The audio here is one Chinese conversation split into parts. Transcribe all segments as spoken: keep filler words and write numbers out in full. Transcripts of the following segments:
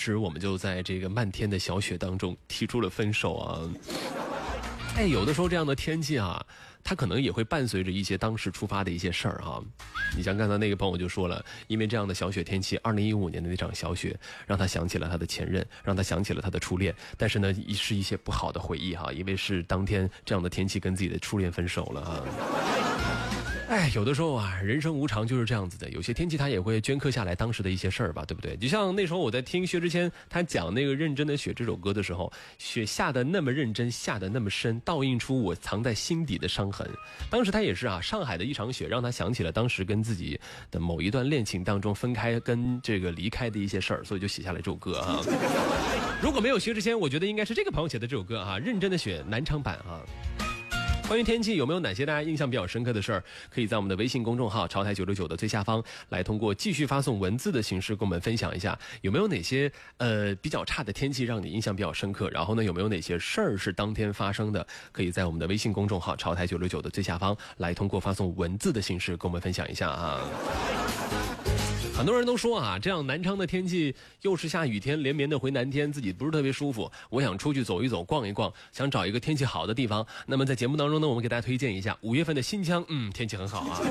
时我们就在这个漫天的小雪当中提出了分手啊。哎，有的时候这样的天气啊，它可能也会伴随着一些当时出发的一些事儿哈。你像刚才那个朋友就说了，因为这样的小雪天气，二零一五年的那场小雪让他想起了他的前任，让他想起了他的初恋，但是呢是一些不好的回忆哈，因为是当天这样的天气跟自己的初恋分手了哈。哎，有的时候啊，人生无常就是这样子的，有些天气它也会镌刻下来当时的一些事儿吧，对不对？就像那时候我在听薛之谦他讲那个《认真的雪》这首歌的时候，雪下得那么认真，下得那么深，倒映出我藏在心底的伤痕。当时他也是啊，上海的一场雪让他想起了当时跟自己的某一段恋情当中分开跟这个离开的一些事儿，所以就写下了这首歌啊。如果没有薛之谦，我觉得应该是这个朋友写的这首歌啊，《认真的雪》南昌版啊。关于天气，有没有哪些大家印象比较深刻的事儿？可以在我们的微信公众号潮台九六九的最下方来通过继续发送文字的形式跟我们分享一下，有没有哪些呃比较差的天气让你印象比较深刻？然后呢，有没有哪些事儿是当天发生的？可以在我们的微信公众号潮台九六九的最下方来通过发送文字的形式跟我们分享一下啊。很多人都说啊，这样南昌的天气又是下雨天，连绵的回南天，自己不是特别舒服。我想出去走一走，逛一逛，想找一个天气好的地方。那么在节目当中呢，我们给大家推荐一下五月份的新疆，嗯，天气很好啊。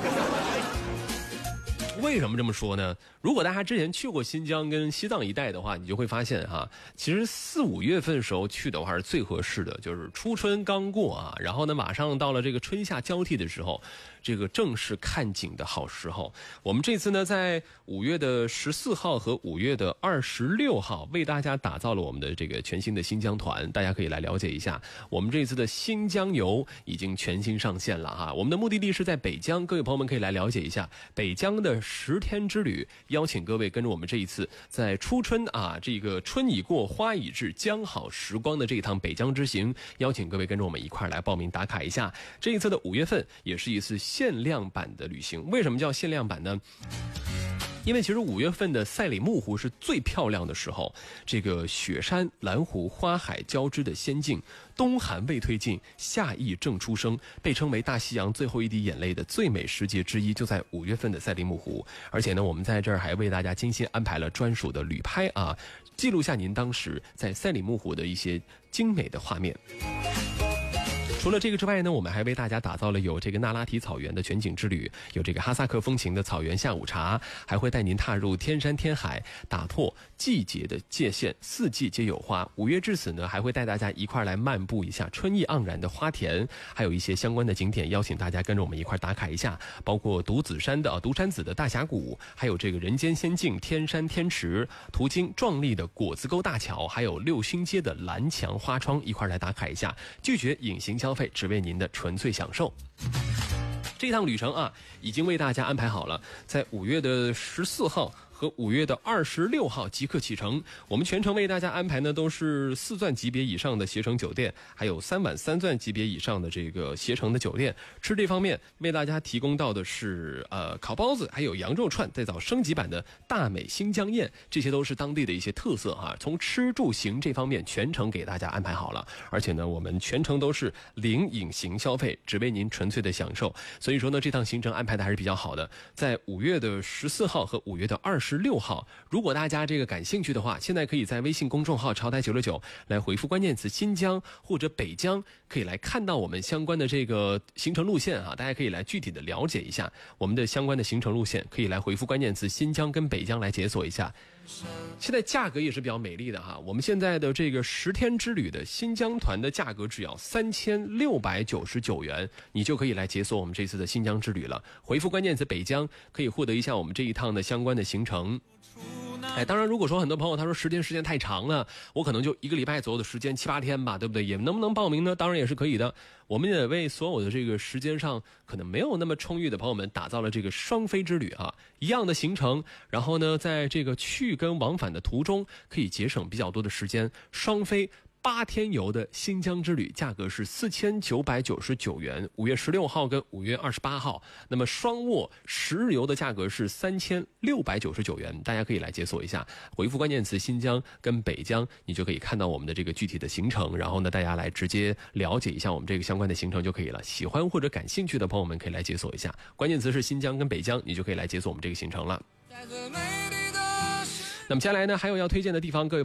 为什么这么说呢？如果大家之前去过新疆跟西藏一带的话，你就会发现哈，其实四五月份的时候去的话是最合适的，就是初春刚过啊，然后呢马上到了这个春夏交替的时候，这个正是看景的好时候。我们这次呢在五月的十四号和五月的二十六号为大家打造了我们的这个全新的新疆团，大家可以来了解一下。我们这次的新疆游已经全新上线了哈，我们的目的地是在北疆，各位朋友们可以来了解一下北疆的十天之旅，邀请各位跟着我们这一次在初春啊，这个春已过花已至，将好时光的这一趟北疆之行，邀请各位跟着我们一块来报名打卡一下。这一次的五月份也是一次限量版的旅行。为什么叫限量版呢？因为其实五月份的赛里木湖是最漂亮的时候，这个雪山蓝湖花海交织的仙境，冬寒未退尽，夏意正出生，被称为大西洋最后一滴眼泪的最美时节之一，就在五月份的赛里木湖。而且呢，我们在这儿还为大家精心安排了专属的旅拍啊，记录下您当时在赛里木湖的一些精美的画面。除了这个之外呢，我们还为大家打造了有这个纳拉提草原的全景之旅，有这个哈萨克风情的草原下午茶，还会带您踏入天山天海，打破季节的界限，四季皆有花。五月至此呢，还会带大家一块来漫步一下春意盎然的花田，还有一些相关的景点，邀请大家跟着我们一块打卡一下，包括独子山的啊独山子的大峡谷，还有这个人间仙境天山天池，途经壮丽的果子沟大桥，还有六星街的蓝墙花窗，一块来打卡一下，拒绝隐形消费，只为您的纯粹享受。这趟旅程啊，已经为大家安排好了，在五月的十四号和五月的二十六号即刻启程。我们全程为大家安排呢都是四钻级别以上的携程酒店，还有三晚三钻级别以上的这个携程的酒店。吃这方面为大家提供到的是呃烤包子，还有羊肉串，再造升级版的大美新疆宴，这些都是当地的一些特色哈。从吃住行这方面全程给大家安排好了，而且呢我们全程都是零隐形消费，只为您纯粹的享受。所以说呢这趟行程安排的还是比较好的。在五月的十四号和五月的二十六号，如果大家这个感兴趣的话，现在可以在微信公众号潮台九六九来回复关键词新疆或者北疆，可以来看到我们相关的这个行程路线啊，大家可以来具体的了解一下我们的相关的行程路线，可以来回复关键词新疆跟北疆来解锁一下。现在价格也是比较美丽的哈，我们现在的这个十天之旅的新疆团的价格只要三千六百九十九元，你就可以来解锁我们这次的新疆之旅了。回复关键词北疆，可以获得一下我们这一趟的相关的行程。哎，当然如果说很多朋友他说十天时间太长了，我可能就一个礼拜左右的时间，七八天吧，对不对？也能不能报名呢？当然也是可以的。我们也为所有的这个时间上可能没有那么充裕的朋友们打造了这个双飞之旅啊，一样的行程，然后呢在这个去跟往返的途中可以节省比较多的时间，双飞八天游的新疆之旅价格是四千九百九十九元，五月十六号跟五月二十八号。那么双卧十日游的价格是三千六百九十九元，大家可以来解锁一下，回复关键词新疆跟北疆，你就可以看到我们的这个具体的行程，然后呢大家来直接了解一下我们这个相关的行程就可以了。喜欢或者感兴趣的朋友们可以来解锁一下，关键词是新疆跟北疆，你就可以来解锁我们这个行程了。那么接下来呢还有要推荐的地方，各位